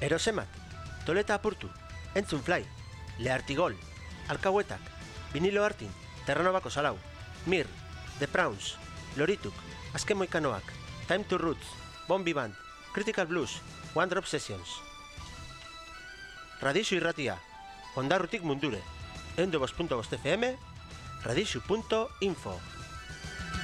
Erosemat, Toleta apurtu, Entzun Fly, Leartigol, Alkahuetak, Vinilo Artin, Terranobako Salau, Mir, The Prawns, Lorituk, Azken Moikanoak, Time to Roots, Bombi Band, Critical Blues, One Drop Sessions. Radixu irratia, Ondarrutik mundure, 102.5 FM, radixu.info.